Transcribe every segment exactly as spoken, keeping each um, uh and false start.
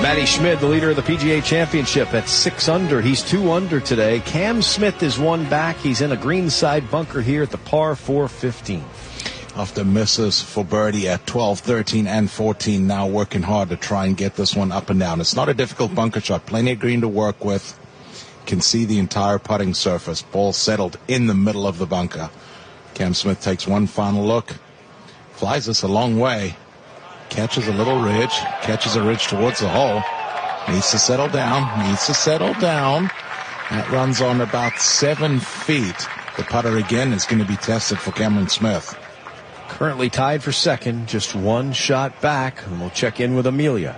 Matty Schmid, the leader of the P G A Championship, at six under. He's two under today. Cam Smith is one back. He's in a greenside bunker here at the par four fifteen. After misses for birdie at twelve, thirteen, and fourteen, now working hard to try and get this one up and down. It's not a difficult bunker shot. Plenty of green to work with. Can see the entire putting surface. Ball settled in the middle of the bunker. Cam Smith takes one final look. Flies this a long way. Catches a little ridge. Catches a ridge towards the hole. Needs to settle down. Needs to settle down. That runs on about seven feet. The putter again is going to be tested for Cameron Smith. Currently tied for second, just one shot back, and we'll check in with Amelia.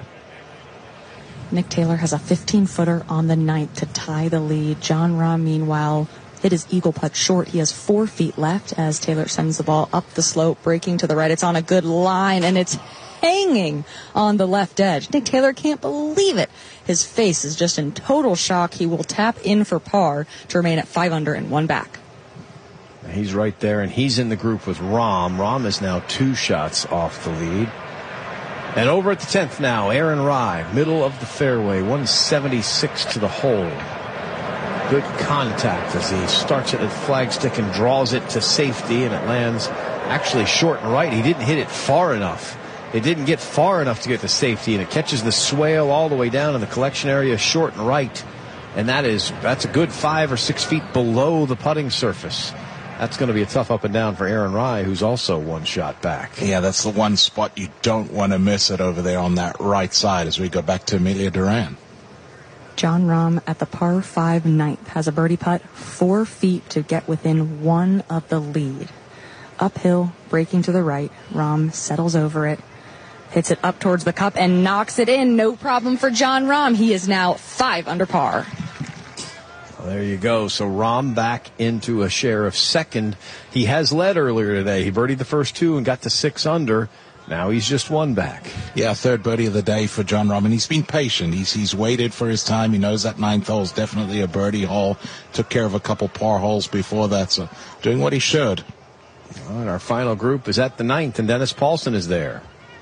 Nick Taylor has a fifteen-footer on the ninth to tie the lead. Jon Rahm, meanwhile, hit his eagle putt short. He has four feet left as Taylor sends the ball up the slope, breaking to the right. It's on a good line, and it's hanging on the left edge. Nick Taylor can't believe it. His face is just in total shock. He will tap in for par to remain at five under and one back. He's right there, and he's in the group with Rahm. Rahm is now two shots off the lead. And over at the tenth now, Aaron Rai, middle of the fairway, one seventy-six to the hole. Good contact as he starts it at flagstick and draws it to safety, and it lands actually short and right. He didn't hit it far enough. It didn't get far enough to get to safety, and it catches the swale all the way down in the collection area short and right. And that is, that's a good five or six feet below the putting surface. That's going to be a tough up and down for Aaron Rai, who's also one shot back. Yeah, that's the one spot you don't want to miss it over there on that right side as we go back to Amelia Duran. Jon Rahm at the par five ninth has a birdie putt four feet to get within one of the lead. Uphill, breaking to the right. Rahm settles over it, hits it up towards the cup, and knocks it in. No problem for Jon Rahm. He is now five under par. Well, there you go. So Rahm back into a share of second. He has led earlier today. He birdied the first two and got to six under. Now he's just one back. Yeah, third birdie of the day for Jon Rahm, and he's been patient. He's he's waited for his time. He knows that ninth hole is definitely a birdie hole. Took care of a couple par holes before that, so doing what he should. All right, our final group is at the ninth, and Dennis Paulson is there.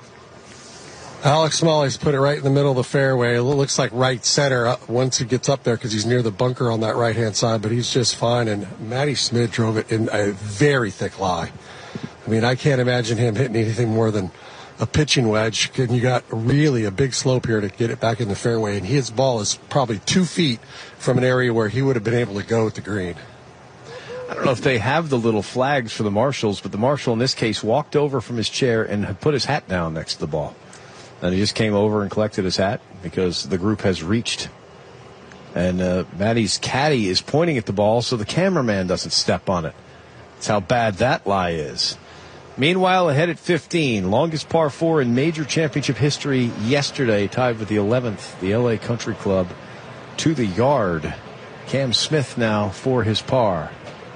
Alex Smalley's put it right in the middle of the fairway. It looks like right center once he gets up there because he's near the bunker on that right-hand side, but he's just fine. And Matty Schmid drove it in a very thick lie. I mean, I can't imagine him hitting anything more than a pitching wedge. And you got really a big slope here to get it back in the fairway. And his ball is probably two feet from an area where he would have been able to go at the green. I don't know if they have the little flags for the marshals, but the marshal in this case walked over from his chair and had put his hat down next to the ball. And he just came over and collected his hat because the group has reached. And uh, Matty's caddy is pointing at the ball so the cameraman doesn't step on it. That's how bad that lie is. Meanwhile, ahead at fifteen, longest par four in major championship history yesterday, tied with the eleventh, the L A Country Club, to the yard. Cam Smith now for his par.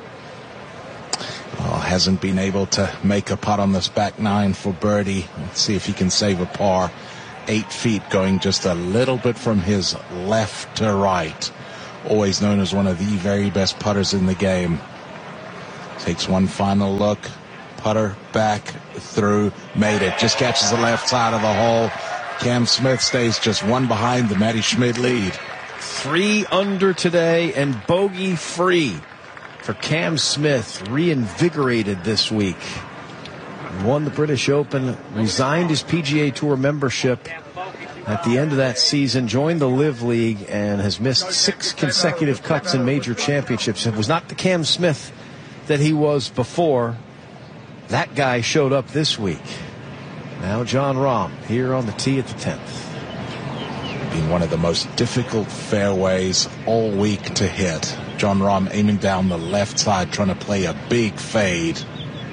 Well, hasn't been able to make a putt on this back nine for birdie. Let's see if he can save a par. Eight feet going just a little bit from his left to right. Always known as one of the very best putters in the game. Takes one final look. Putter back through. Made it. Just catches the left side of the hole. Cam Smith stays just one behind the Matty Schmid lead. Three under today and bogey free for Cam Smith, reinvigorated this week. Won the British Open, resigned his P G A Tour membership at the end of that season, joined the Live League, and has missed six consecutive cuts in major championships. It was not the Cam Smith that he was before. That guy showed up this week. Now Jon Rahm here on the tee at the tenth. Been one of the most difficult fairways all week to hit. Jon Rahm aiming down the left side, trying to play a big fade.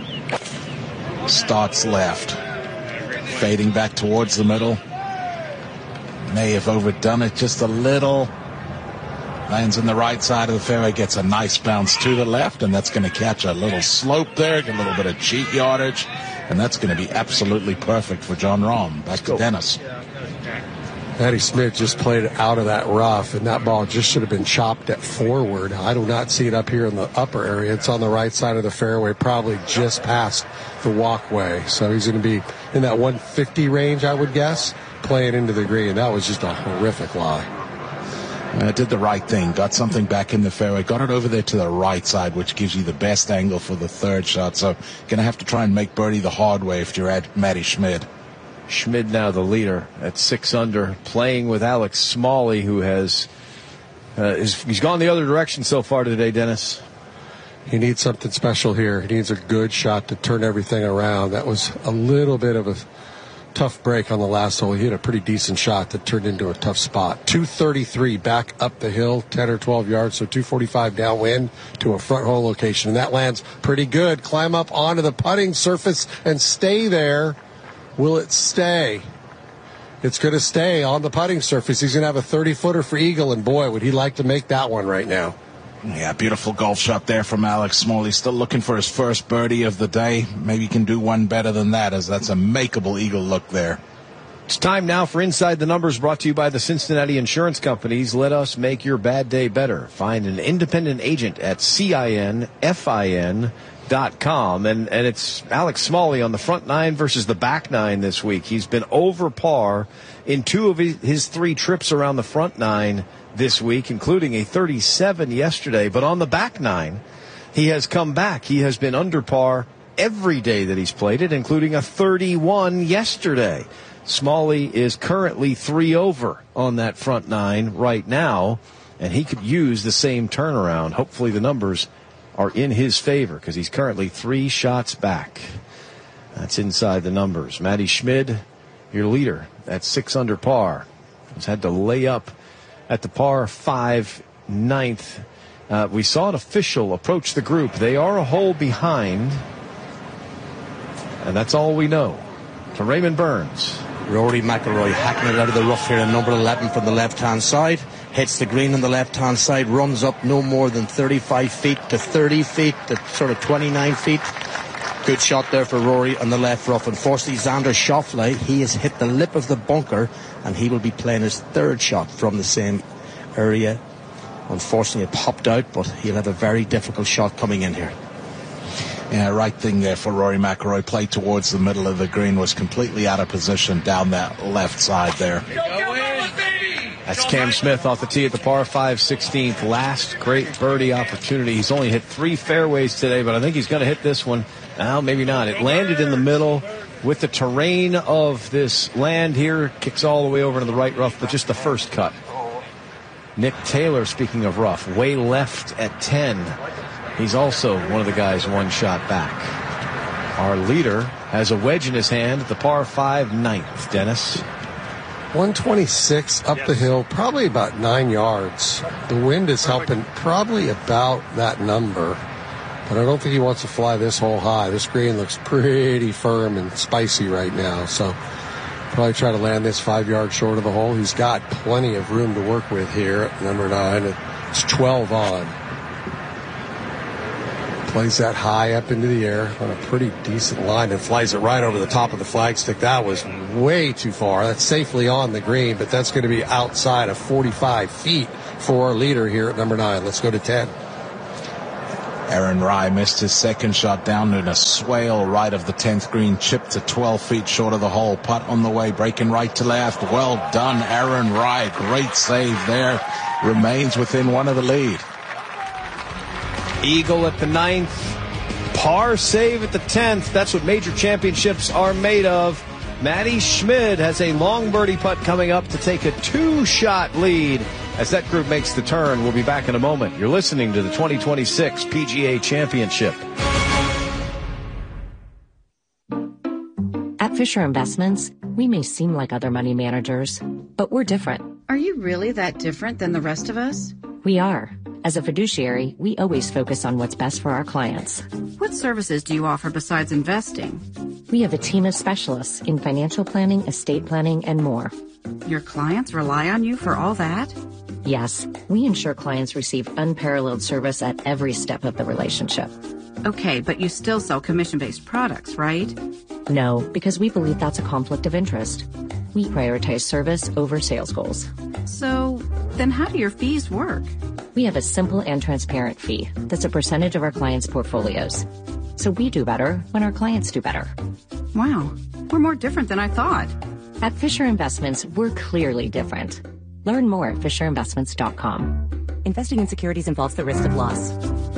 Starts left. Fading back towards the middle. May have overdone it just a little. Lands in the right side of the fairway, gets a nice bounce to the left, and that's going to catch a little slope there, get a little bit of cheat yardage, and that's going to be absolutely perfect for Jon Rahm. Back to Dennis. Matty Schmid just played it out of that rough, and that ball just should have been chopped at forward. I do not see it up here in the upper area. It's on the right side of the fairway, probably just past the walkway. So he's going to be in that one fifty range, I would guess. play it into the green. That was just a horrific lie. Uh, did the right thing, got something back in the fairway, got it over there to the right side, which gives you the best angle for the third shot. So going to have to try and make birdie the hard way if you're at Matty Schmid. Schmid now the leader at six under, playing with Alex Smalley, who has uh, is, he's gone the other direction so far today, Dennis. He needs something special here. He needs a good shot to turn everything around. That was a little bit of a tough break on the last hole. He hit a pretty decent shot that turned into a tough spot. two thirty-three back up the hill, ten or twelve yards, so two forty-five downwind to a front hole location. And that lands pretty good. Climb up onto the putting surface and stay there. Will it stay? It's going to stay on the putting surface. He's going to have a thirty-footer for eagle, and boy, would he like to make that one right now. Yeah, beautiful golf shot there from Alex Smalley. Still looking for his first birdie of the day. Maybe he can do one better than that, as that's a makeable eagle look there. It's time now for Inside the Numbers, brought to you by the Cincinnati Insurance Companies. Let us make your bad day better. Find an independent agent at C I N F I N dot com. And, and it's Alex Smalley on the front nine versus the back nine this week. He's been over par in two of his, his three trips around the front nine this week, including a thirty-seven yesterday. But on the back nine, he has come back. He has been under par every day that he's played it, including a thirty-one yesterday. Smalley is currently three over on that front nine right now, and he could use the same turnaround. Hopefully the numbers are in his favor, because he's currently three shots back. That's Inside the Numbers. Matty Schmid, your leader, at six under par. He's had to lay up at the par five ninth. Uh, we saw an official approach the group. They are a hole behind, and that's all we know. To Raymond Burns. Rory McIlroy hacking it out of the rough here in number eleven from the left-hand side. Hits the green on the left-hand side, runs up no more than thirty-five feet to thirty feet to sort of twenty-nine feet. Good shot there for Rory on the left rough. Unfortunately, Xander Schauffele, he has hit the lip of the bunker, and he will be playing his third shot from the same area. Unfortunately, it popped out, but he'll have a very difficult shot coming in here. Yeah, right thing there for Rory McIlroy. Played towards the middle of the green, was completely out of position down that left side there. That's Cam Smith off the tee at the par five sixteenth. Last great birdie opportunity. He's only hit three fairways today, but I think he's going to hit this one. Now, maybe not. It landed in the middle with the terrain of this land here. Kicks all the way over to the right rough, but just the first cut. Nick Taylor, speaking of rough, way left at ten. He's also one of the guys one shot back. Our leader has a wedge in his hand at the par five ninth. Dennis? one twenty-six up the hill, probably about nine yards. The wind is helping probably about that number, but I don't think he wants to fly this hole high. This green looks pretty firm and spicy right now, so probably try to land this five yards short of the hole. He's got plenty of room to work with here at number nine. It's twelve on. Plays that high up into the air on a pretty decent line and flies it right over the top of the flagstick. That was way too far. That's safely on the green, but that's going to be outside of forty-five feet for our leader here at number nine. Let's go to ten. Aaron Rai missed his second shot down in a swale right of the tenth green, chipped to twelve feet short of the hole. Putt on the way, breaking right to left. Well done, Aaron Rai. Great save there. Remains within one of the lead. Eagle at the ninth, par save at the tenth. That's what major championships are made of. Matty Schmid has a long birdie putt coming up to take a two-shot lead as that group makes the turn. We'll be back in a moment. You're listening to the twenty twenty-six P G A Championship. At Fisher Investments, we may seem like other money managers, but we're different. Are you really that different than the rest of us? We are. As a fiduciary, we always focus on what's best for our clients. What services do you offer besides investing? We have a team of specialists in financial planning, estate planning, and more. Your clients rely on you for all that? Yes, we ensure clients receive unparalleled service at every step of the relationship. Okay, but you still sell commission-based products, right? No, because we believe that's a conflict of interest. We prioritize service over sales goals. So, then how do your fees work? We have a simple and transparent fee that's a percentage of our clients' portfolios. So we do better when our clients do better. Wow, we're more different than I thought. At Fisher Investments, we're clearly different. Learn more at fisher investments dot com. Investing in securities involves the risk of loss.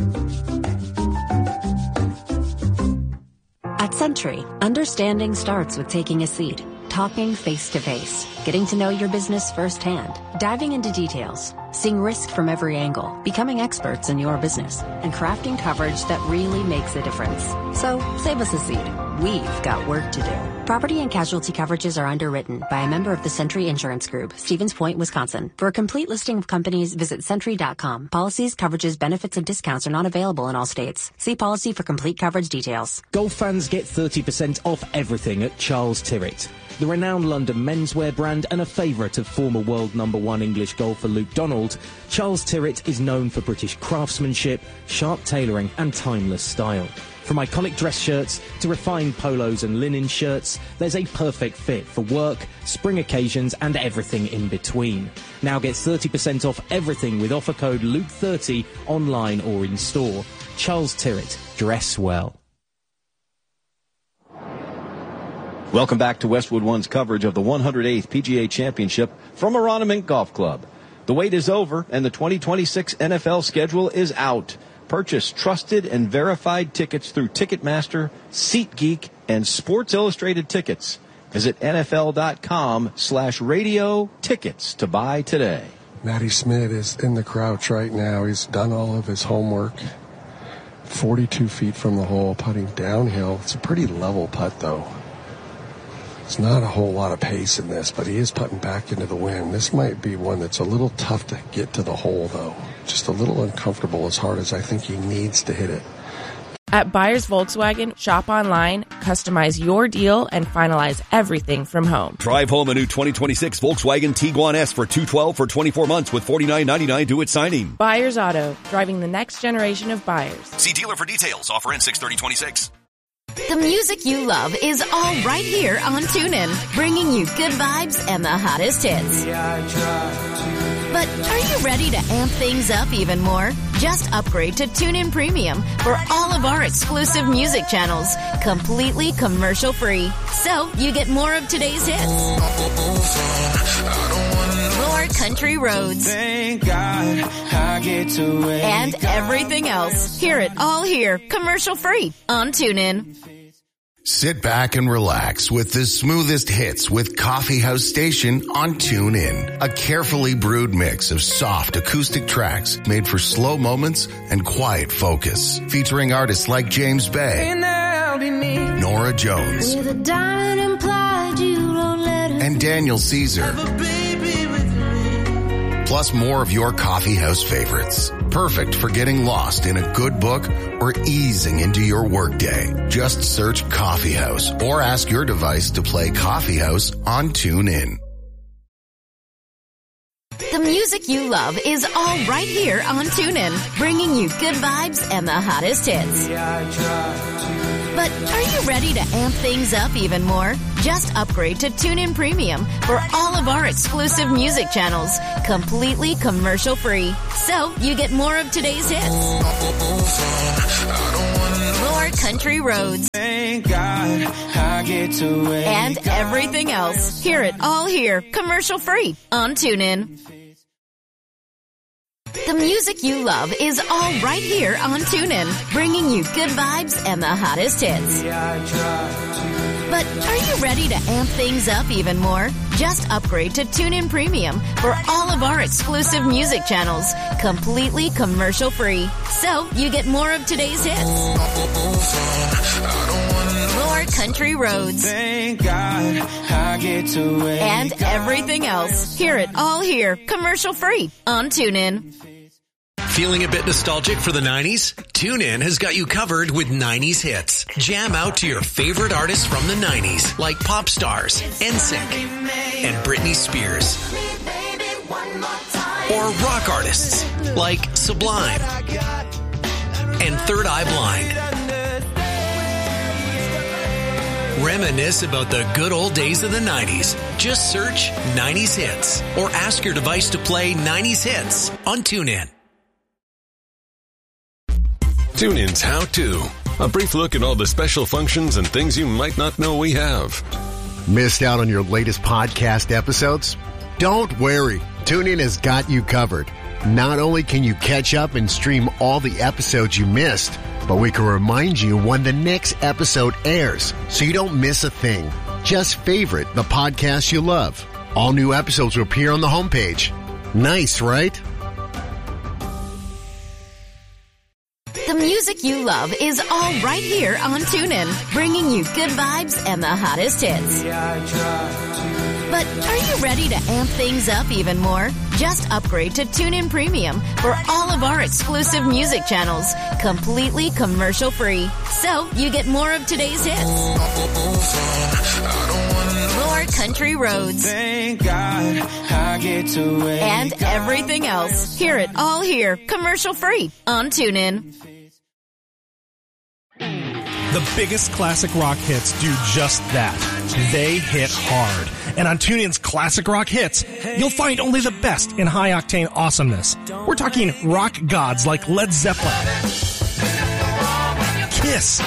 At Century, understanding starts with taking a seat, talking face to face, getting to know your business firsthand, diving into details, seeing risk from every angle, becoming experts in your business, and crafting coverage that really makes a difference. So, save us a seat. We've got work to do. Property and casualty coverages are underwritten by a member of the Century Insurance Group, Stevens Point, Wisconsin. For a complete listing of companies, visit Century dot com. Policies, coverages, benefits, and discounts are not available in all states. See policy for complete coverage details. Golf fans get thirty percent off everything at Charles Tyrwhitt. The renowned London menswear brand and a favourite of former world number one English golfer Luke Donald, Charles Tyrwhitt is known for British craftsmanship, sharp tailoring and timeless style. From iconic dress shirts to refined polos and linen shirts, there's a perfect fit for work, spring occasions and everything in between. Now get thirty percent off everything with offer code Luke thirty online or in store. Charles Tyrwhitt, dress well. Welcome back to Westwood One's coverage of the one hundred eighth P G A Championship from Aronimink Golf Club. The wait is over and the twenty twenty-six N F L schedule is out. Purchase trusted and verified tickets through Ticketmaster, SeatGeek, and Sports Illustrated Tickets. Visit nfl.com slash radio tickets to buy today. Matty Smith is in the crouch right now. He's done all of his homework. forty-two feet from the hole, putting downhill. It's a pretty level putt, though. It's not a whole lot of pace in this, but he is putting back into the wind. This might be one that's a little tough to get to the hole, though. Just a little uncomfortable as hard as I think he needs to hit it. At Buyers Volkswagen, shop online, customize your deal, and finalize everything from home. Drive home a new twenty twenty-six Volkswagen Tiguan S for two hundred twelve dollars for twenty-four months with forty-nine ninety-nine due at signing. Buyers Auto, driving the next generation of buyers. See dealer for details. Offer ends six thirty twenty-six. The music you love is all right here on TuneIn, bringing you good vibes and the hottest hits. But are you ready to amp things up even more? Just upgrade to TuneIn Premium for all of our exclusive music channels, completely commercial-free. So you get more of today's hits, more country roads, Thank God I get to wake and everything else. Hear it all here, commercial-free on TuneIn. Sit back and relax with the smoothest hits with Coffee House Station on TuneIn. A carefully brewed mix of soft acoustic tracks made for slow moments and quiet focus. Featuring artists like James Bay, Nora Jones, and Daniel Caesar. Plus more of your coffee house favorites. Perfect for getting lost in a good book or easing into your workday. Just search Coffee House or ask your device to play Coffee House on TuneIn. The music you love is all right here on TuneIn, bringing you good vibes and the hottest hits. But are you ready to amp things up even more? Just upgrade to TuneIn Premium for all of our exclusive music channels, completely commercial-free. So you get more of today's hits, more country roads, Thank God I get to wake and everything else. Hear it all here, commercial-free on TuneIn. The music you love is all right here on TuneIn, bringing you good vibes and the hottest hits. But are you ready to amp things up even more? Just upgrade to TuneIn Premium for all of our exclusive music channels, completely commercial-free. So you get more of today's hits, more country roads, Thank God I get to wake and everything else. Hear it all here, commercial-free on TuneIn. Feeling a bit nostalgic for the nineties? TuneIn has got you covered with nineties hits. Jam out to your favorite artists from the nineties, like pop stars, N Sync, and Britney Spears. Or rock artists, like Sublime and Third Eye Blind. Reminisce about the good old days of the nineties. Just search nineties hits or ask your device to play nineties hits on TuneIn. TuneIn's How To. A brief look at all the special functions and things you might not know we have. Missed out on your latest podcast episodes? Don't worry. TuneIn has got you covered. Not only can you catch up and stream all the episodes you missed, but we can remind you when the next episode airs so you don't miss a thing. Just favorite the podcast you love. All new episodes will appear on the homepage. Nice, right? The music you love is all right here on TuneIn, bringing you good vibes and the hottest hits. But are you ready to amp things up even more? Just upgrade to TuneIn Premium for all of our exclusive music channels, completely commercial-free. So you get more of today's hits, more country roads, Thank God I get to wake and everything else. Hear it all here, commercial-free on TuneIn. The biggest classic rock hits do just that. They hit hard. And on TuneIn's Classic Rock Hits, you'll find only the best in high-octane awesomeness. We're talking rock gods like Led Zeppelin, Kiss,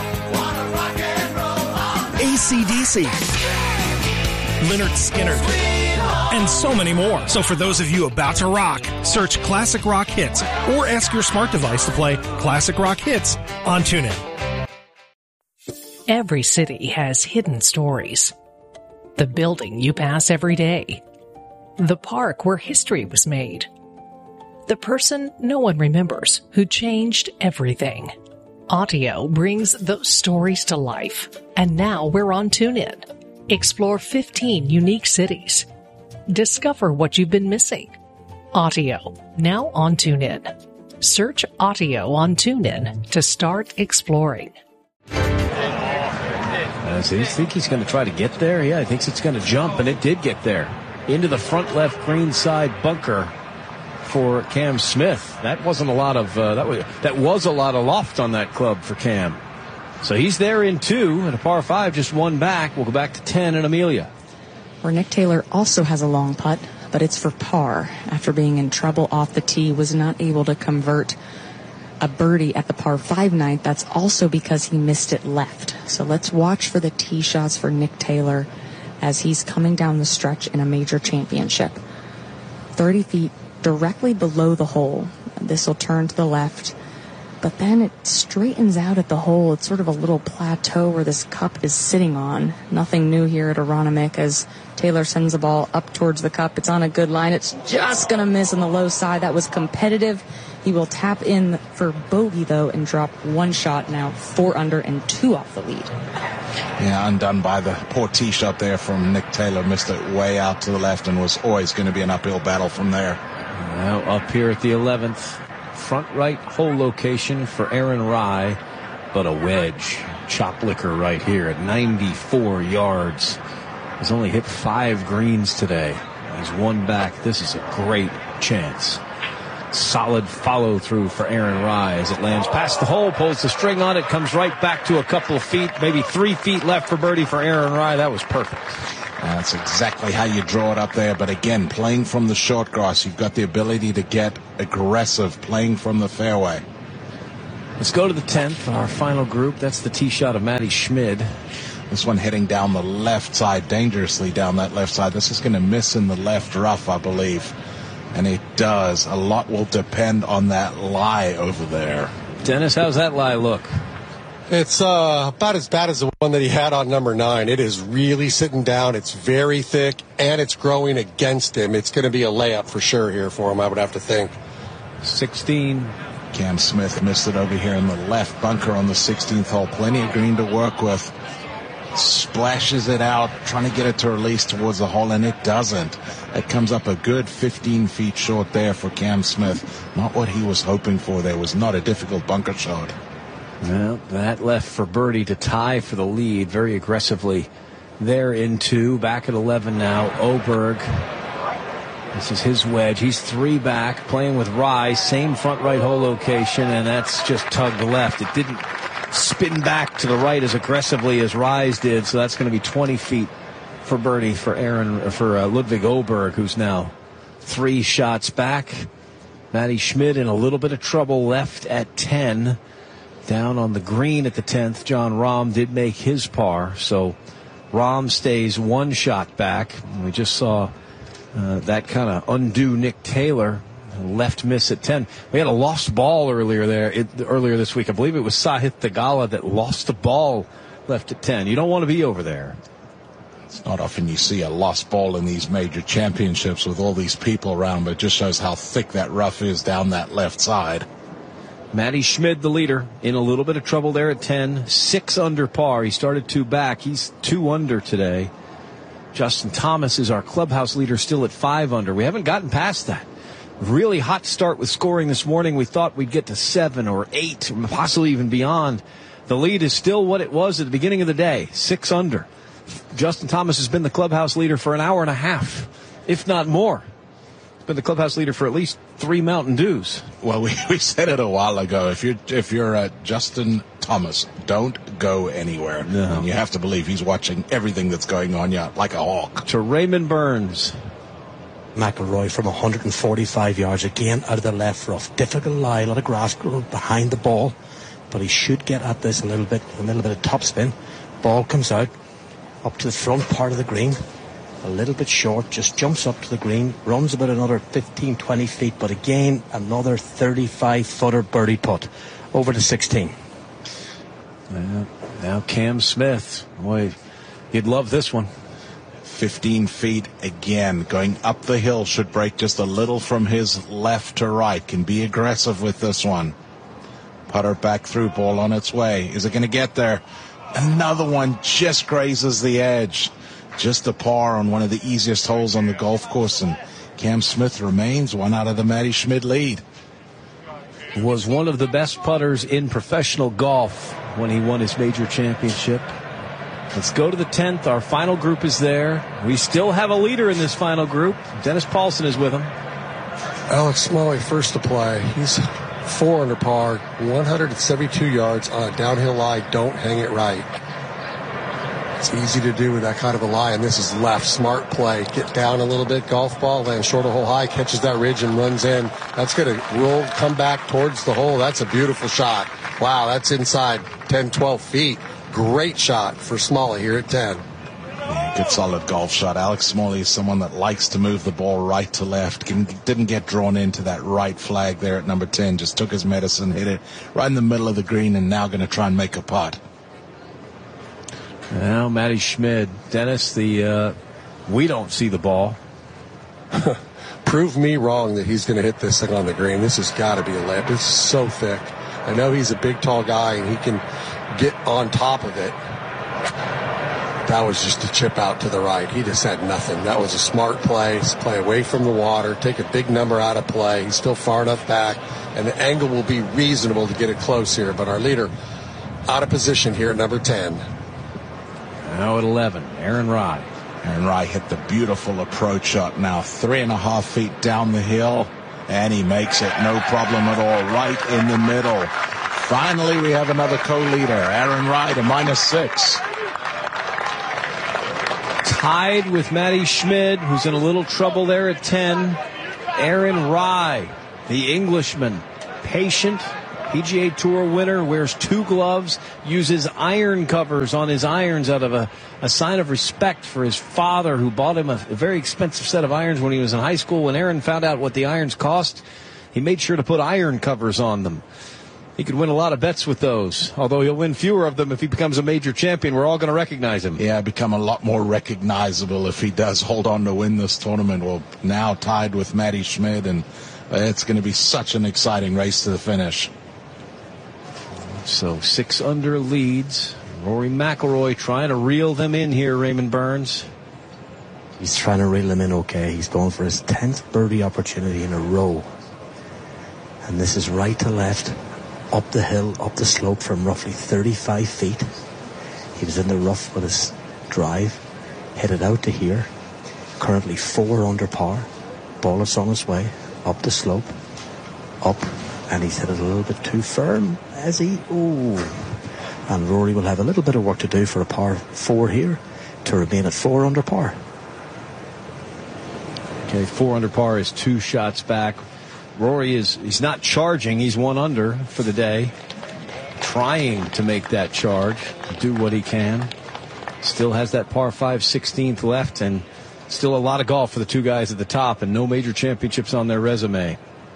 A C D C, Lynyrd Skynyrd, and so many more. So for those of you about to rock, search Classic Rock Hits or ask your smart device to play Classic Rock Hits on TuneIn. Every city has hidden stories. The building you pass every day. The park where history was made. The person no one remembers who changed everything. Audio brings those stories to life. And now we're on TuneIn. Explore fifteen unique cities. Discover what you've been missing. Audio, now on TuneIn. Search Audio on TuneIn to start exploring. Uh, so you think he's going to try to get there? Yeah, he thinks it's going to jump, and it did get there. Into the front left green side bunker for Cam Smith. That wasn't a lot of uh, that was that was a lot of loft on that club for Cam. So he's there in two, and a par five, just one back. We'll go back to ten in Amelia, where Nick Taylor also has a long putt, but it's for par. After being in trouble off the tee, was not able to convert a birdie at the par five ninth. That's also because he missed it left. So let's watch for the tee shots for Nick Taylor as he's coming down the stretch in a major championship. thirty feet directly below the hole. This will turn to the left, but then it straightens out at the hole. It's sort of a little plateau where this cup is sitting on. Nothing new here at Aronimink as Taylor sends the ball up towards the cup. It's on a good line. It's just going to miss on the low side. That was competitive. He will tap in for bogey, though, and drop one shot now, four under and two off the lead. Yeah, undone by the poor tee shot there from Nick Taylor. Missed it way out to the left and was always going to be an uphill battle from there. Now up here at the eleventh, front right hole location for Aaron Rai, but a wedge. Chop liquor right here at ninety-four yards. He's only hit five greens today. He's one back. This is a great chance. Solid follow through for Aaron Rai as it lands past the hole, pulls the string on it, comes right back to a couple of feet, maybe three feet left for birdie for Aaron Rai. That was perfect. That's exactly how you draw it up there. But again, playing from the short grass, you've got the ability to get aggressive playing from the fairway. Let's go to the tenth, our final group. That's the tee shot of Matty Schmid. This one heading down the left side, dangerously down that left side. This is going to miss in the left rough, I believe. And it does. A lot will depend on that lie over there. Dennis, how's that lie look? It's uh, about as bad as the one that he had on number nine. It is really sitting down. It's very thick, and it's growing against him. It's going to be a layup for sure here for him, I would have to think. sixteen. Cam Smith missed it over here in the left bunker on the sixteenth hole. Plenty of green to work with. Splashes it out, trying to get it to release towards the hole, and it doesn't. It comes up a good fifteen feet short there for Cam Smith. Not what he was hoping for. There was not a difficult bunker shot. Well, that left for birdie to tie for the lead very aggressively. There in two, back at eleven now. Oberg. This is his wedge. He's three back, playing with Rai. Same front right hole location, and that's just tugged left. It didn't spin back to the right as aggressively as Rise did, so that's going to be twenty feet for birdie for Aaron for uh, Ludwig Oberg, who's now three shots back. Matty Schmid in a little bit of trouble left at ten. Down on the green at the tenth, John Rahm did make his par, so Rahm stays one shot back. We just saw uh, that kind of undo Nick Taylor. Left miss at ten. We had a lost ball earlier there it, earlier this week. I believe it was Sahith Theegala that lost the ball left at ten. You don't want to be over there. It's not often you see a lost ball in these major championships with all these people around, but it just shows how thick that rough is down that left side. Matty Schmid, the leader, in a little bit of trouble there at ten. Six under par. He started two back. He's two under today. Justin Thomas is our clubhouse leader, still at five under. We haven't gotten past that. Really hot start with scoring this morning. We thought we'd get to seven or eight, possibly even beyond. The lead is still what it was at the beginning of the day, six under. Justin Thomas has been the clubhouse leader for an hour and a half, if not more. He's been the clubhouse leader for at least three Mountain Dews. Well, we, we said it a while ago. If you're if you're uh, Justin Thomas, don't go anywhere. No. And you have to believe he's watching everything that's going on, yeah, like a hawk. To Raymond Burns. McIlroy from one hundred forty-five yards, again out of the left rough. Difficult lie, a lot of grass growing behind the ball, but he should get at this a little bit, a little bit of topspin. Ball comes out up to the front part of the green, a little bit short, just jumps up to the green, runs about another fifteen, twenty feet, but again another thirty-five footer birdie putt over to sixteen. Now, now Cam Smith, boy, you'd love this one. fifteen feet again, going up the hill, should break just a little from his left to right. Can be aggressive with this one. Putter back through, ball on its way. Is it going to get there? Another one just grazes the edge. Just a par on one of the easiest holes on the golf course, and Cam Smith remains one out of the Matty Schmid lead. Was one of the best putters in professional golf when he won his major championship. Let's go to the tenth. Our final group is there. We still have a leader in this final group. Dennis Paulson is with him. Alex Smalley first to play. He's four under par, one hundred seventy-two yards on a downhill lie. Don't hang it right. It's easy to do with that kind of a lie, and this is left. Smart play. Get down a little bit, golf ball, land short a hole high, catches that ridge and runs in. That's going to roll, come back towards the hole. That's a beautiful shot. Wow, that's inside ten, twelve feet. Great shot for Smalley here at ten. Yeah, good solid golf shot. Alex Smalley is someone that likes to move the ball right to left. Didn't get drawn into that right flag there at number ten. Just took his medicine, hit it right in the middle of the green, and now going to try and make a putt. Now Matty Schmid. Dennis, the uh, we don't see the ball. Prove me wrong that he's going to hit this thing on the green. This has got to be a lip. It's so thick. I know he's a big, tall guy, and he can get on top of it. That was just a chip out to the right. He just had nothing. That was a smart play. He's play away from the water, take a big number out of play. He's still far enough back, and the angle will be reasonable to get it close here. But our leader out of position here at number ten. Now at eleven, Aaron Rai. Aaron Rai hit the beautiful approach shot now, three and a half feet down the hill, and he makes it no problem at all, right in the middle. Finally, we have another co-leader, Aaron Rai, to minus six. Tied with Matty Schmid, who's in a little trouble there at ten. Aaron Rai, the Englishman, patient, P G A Tour winner, wears two gloves, uses iron covers on his irons out of a, a sign of respect for his father, who bought him a, a very expensive set of irons when he was in high school. When Aaron found out what the irons cost, he made sure to put iron covers on them. He could win a lot of bets with those, although he'll win fewer of them if he becomes a major champion. We're all going to recognize him. Yeah, become a lot more recognizable if he does hold on to win this tournament. Well, now tied with Matty Schmid, and it's going to be such an exciting race to the finish. So six under leads. Rory McIlroy trying to reel them in here, Raymond Burns. He's trying to reel them in okay. He's going for his tenth birdie opportunity in a row. And this is right to left, up the hill, up the slope from roughly thirty-five feet. He was in the rough with his drive, hit it out to here. Currently four under par. Ball is on his way, up the slope, up, and he's hit it a little bit too firm. As he, ooh. And Rory will have a little bit of work to do for a par four here to remain at four under par. Okay, four under par is two shots back. Rory is, he's not charging. He's one under for the day. Trying to make that charge, do what he can. Still has that par five sixteenth left, and still a lot of golf for the two guys at the top, and no major championships on their resume.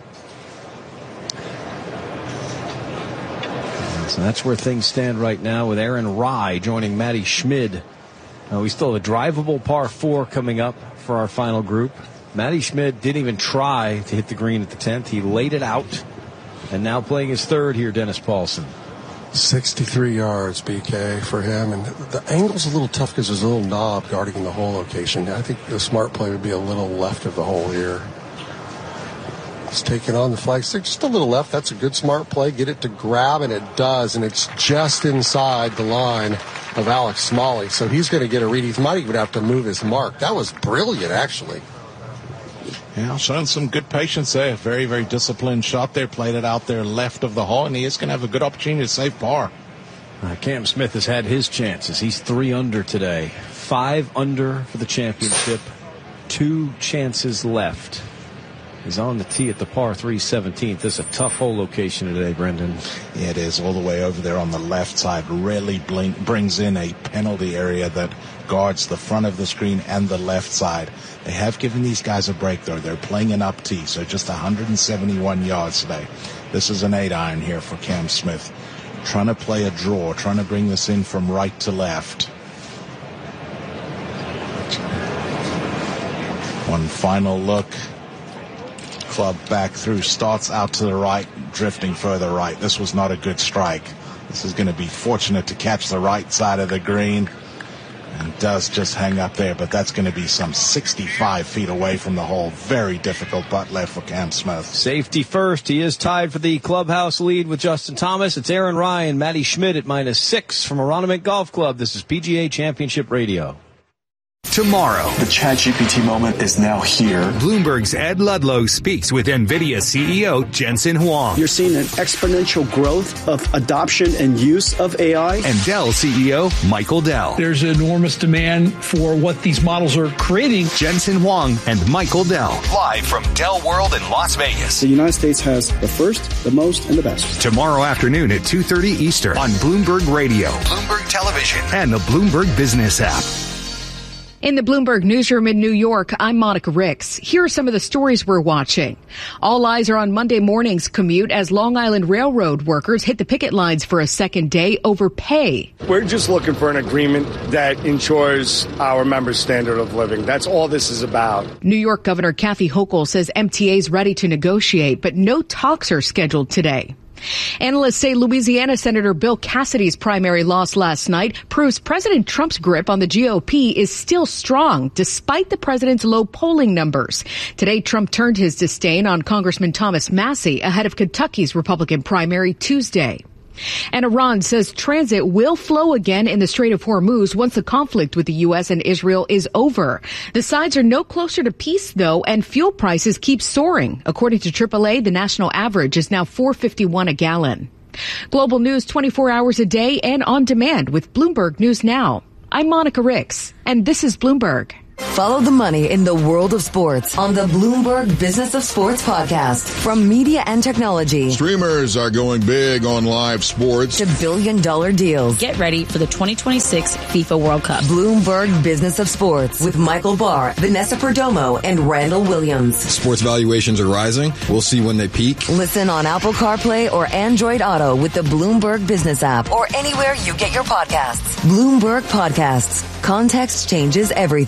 So that's where things stand right now, with Aaron Rai joining Matty Schmid. Uh, we still have a drivable par four coming up for our final group. Matty Schmid didn't even try to hit the green at the tenth. He laid it out, and now playing his third here, Dennis Paulson. sixty-three yards, B K, for him. And the angle's a little tough because there's a little knob guarding the hole location. I think the smart play would be a little left of the hole here. He's taking on the flagstick, just a little left. That's a good smart play. Get it to grab, and it does. And it's just inside the line of Alex Smalley. So he's going to get a read. He might even have to move his mark. That was brilliant, actually. Yeah, showing some good patience there. Very, very disciplined shot there. Played it out there left of the hole, and he is going to have a good opportunity to save par. Uh, Cam Smith has had his chances. He's three under today. Five under for the championship. Two chances left. He's on the tee at the par three seventeenth. This is a tough hole location today, Brendan. Yeah, it is. All the way over there on the left side. Really blink, brings in a penalty area that guards the front of the screen and the left side. They have given these guys a break, though. They're playing an up tee, so just one hundred seventy-one yards today. This is an eight iron here for Cam Smith. Trying to play a draw, trying to bring this in from right to left. One final look. Club back through, starts out to the right, drifting further right. This was not a good strike. This is going to be fortunate to catch the right side of the green, and does just hang up there, but that's going to be some sixty-five feet away from the hole. Very difficult putt left for Cam Smith. Safety first. He is tied for the clubhouse lead with Justin Thomas. It's Aaron Rai and Matty Schmid at minus six from Aronimink Golf Club. This is P G A Championship Radio. Tomorrow, the ChatGPT moment is now here. Bloomberg's Ed Ludlow speaks with NVIDIA C E O Jensen Huang. You're seeing an exponential growth of adoption and use of A I. And Dell C E O Michael Dell. There's enormous demand for what these models are creating. Jensen Huang and Michael Dell, live from Dell World in Las Vegas. The United States has the first, the most, and the best. Tomorrow afternoon at two thirty Eastern on Bloomberg Radio, Bloomberg Television, and the Bloomberg Business app. In the Bloomberg newsroom in New York, I'm Monica Ricks. Here are some of the stories we're watching. All eyes are on Monday morning's commute as Long Island Railroad workers hit the picket lines for a second day over pay. We're just looking for an agreement that ensures our members' standard of living. That's all this is about. New York Governor Kathy Hochul says M T A is ready to negotiate, but no talks are scheduled today. Analysts say Louisiana Senator Bill Cassidy's primary loss last night proves President Trump's grip on the G O P is still strong, despite the president's low polling numbers. Today, Trump turned his disdain on Congressman Thomas Massie ahead of Kentucky's Republican primary Tuesday. And Iran says transit will flow again in the Strait of Hormuz once the conflict with the U S and Israel is over. The sides are no closer to peace, though, and fuel prices keep soaring. According to triple A, the national average is now four fifty-one a gallon. Global news twenty-four hours a day and on demand with Bloomberg News Now. I'm Monica Ricks, and this is Bloomberg. Follow the money in the world of sports on the Bloomberg Business of Sports podcast. From media and technology, streamers are going big on live sports, to billion dollar deals. Get ready for the twenty twenty-six FIFA World Cup. Bloomberg Business of Sports with Michael Barr, Vanessa Perdomo, and Randall Williams. Sports valuations are rising. We'll see when they peak. Listen on Apple CarPlay or Android Auto with the Bloomberg Business app or anywhere you get your podcasts. Bloomberg Podcasts. Context changes everything.